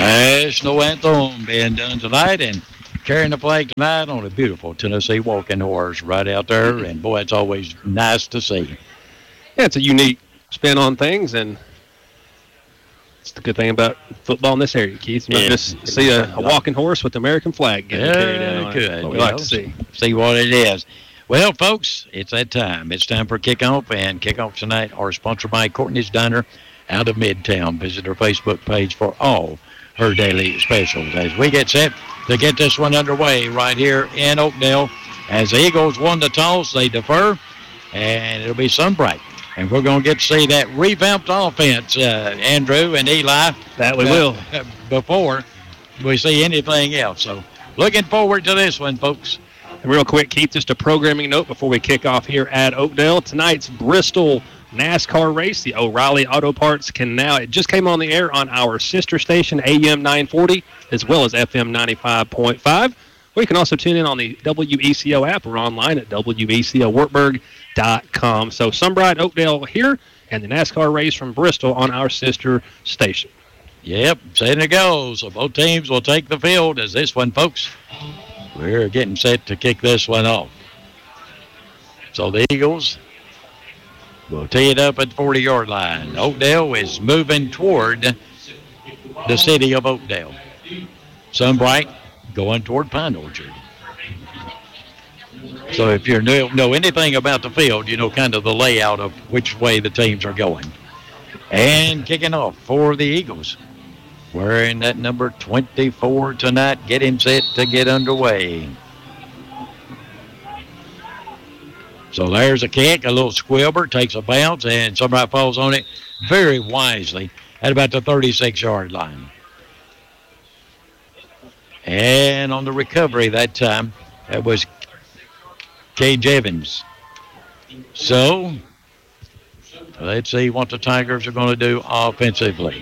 national anthem being done tonight and carrying the flag tonight on a beautiful Tennessee walking horse right out there. And, boy, it's always nice to see. Yeah, it's a unique spin on things, and it's the good thing about football in this area, Keith. You might just see a walking horse with the American flag getting carried out. Good. What we like to see. See what it is. Well, folks, it's that time. It's time for kickoff, and kickoff tonight are sponsored by Courtney's Diner out of Midtown. Visit her Facebook page for all her daily specials. As we get set to get this one underway right here in Oakdale, as the Eagles won the toss, they defer, and it'll be Sunbright. And we're going to get to see that revamped offense, Andrew and Eli. That we will. Before we see anything else. So looking forward to this one, folks. And real quick, Keith, just a programming note before we kick off here at Oakdale. Tonight's Bristol NASCAR race, the O'Reilly Auto Parts it just came on the air on our sister station, AM 940, as well as FM 95.5. Or you can also tune in on the WECO app or online at WECOWartburg.com. So Sunbright Oakdale here and the NASCAR race from Bristol on our sister station. Yep, setting it goes. So both teams will take the field as this one, folks. We're getting set to kick this one off. So the Eagles will tee it up at the 40-yard line. Oakdale is moving toward the city of Oakdale. Sunbright going toward Pine Orchard. So if you know anything about the field, you know kind of the layout of which way the teams are going. And kicking off for the Eagles, wearing that number 24 tonight, getting set to get underway. So there's a kick, a little squibber, takes a bounce, and somebody falls on it very wisely at about the 36-yard line. And on the recovery that time, that was Cage Evans. So let's see what the Tigers are going to do offensively.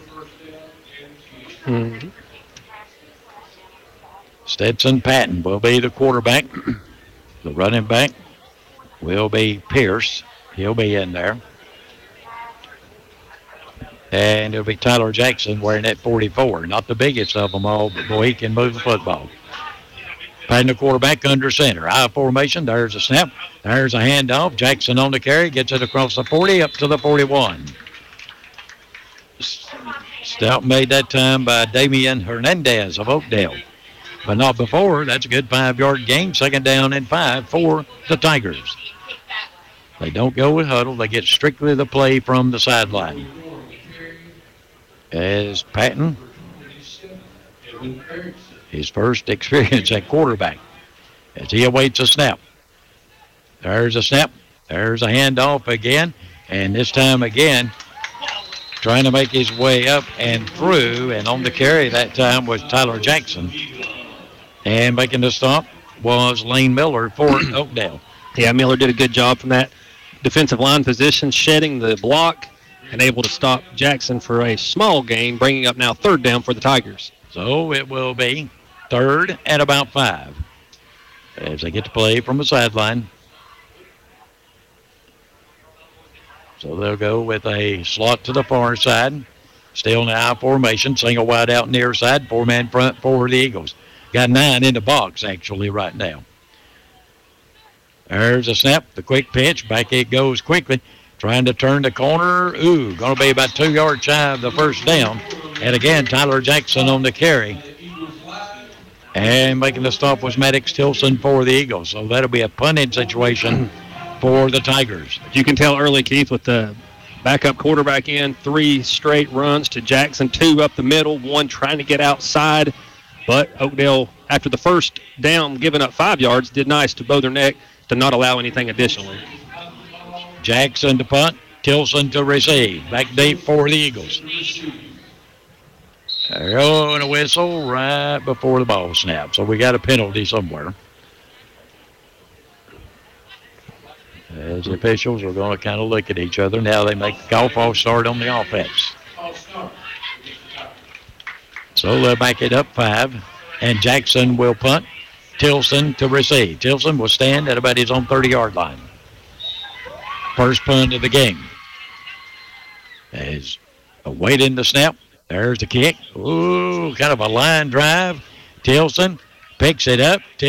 Stetson Patton will be the quarterback. The running back will be Pierce. He'll be in there. And it'll be Tyler Jackson wearing that 44. Not the biggest of them all, but boy, he can move the football. Patton, the quarterback, under center. I formation. There's a snap. There's a handoff. Jackson on the carry. Gets it across the 40 up to the 41. Stout made that time by Damian Hernandez of Oakdale. But not before. That's a good 5-yard gain. 2nd down and 5 for the Tigers. They don't go with huddle. They get strictly the play from the sideline. As Patton, his first experience at quarterback, as he awaits a snap. There's a snap. There's a handoff again. And this time again, trying to make his way up and through. And on the carry that time was Tyler Jackson. And making the stop was Lane Miller for Oakdale. Yeah, Miller did a good job from that defensive line position, shedding the block and able to stop Jackson for a small gain, bringing up now 3rd down for the Tigers. So it will be 3rd and about 5 as they get to play from the sideline. So they'll go with a slot to the far side. Still in the I formation, single wide out near side, 4-man front for the Eagles. Got 9 in the box, actually, right now. There's a snap, the quick pitch. Back it goes quickly. Trying to turn the corner. Ooh, going to be about 2 yards shy of the 1st down. And again, Tyler Jackson on the carry. And making the stop was Maddox Tilson for the Eagles. So that'll be a punting situation for the Tigers. You can tell early, Keith, with the backup quarterback in, 3 straight runs to Jackson, 2 up the middle, 1 trying to get outside. But Oakdale, after the 1st down, giving up 5 yards, did nice to bow their neck to not allow anything additionally. Jackson to punt, Tilson to receive. Back deep for the Eagles. And a whistle right before the ball snap. So we got a penalty somewhere. As the officials are going to kind of look at each other. Now they make the call false start on the offense. So they'll back it up 5. And Jackson will punt. Tilson to receive. Tilson will stand at about his own 30-yard line. First punt of the game. As awaiting the snap, There's the kick. Ooh, kind of a line drive. Tilson picks it up.